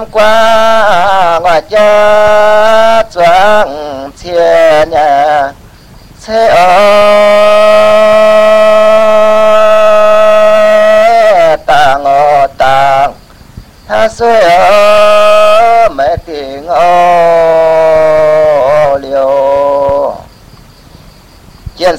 tam qua ngoài cha choang chia nhà xe ở tàng ở tàng tha xuôi ở mẹ tiếng ô